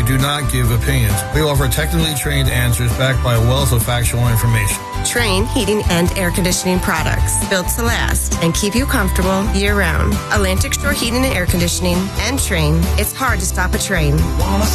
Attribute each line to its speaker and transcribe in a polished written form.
Speaker 1: do not give opinions. We offer technically trained answers backed by a wealth of factual information.
Speaker 2: Train heating and air conditioning products built to last and keep you comfortable year-round. Atlantic Shore Heating and Air Conditioning and Train. It's hard to stop a train.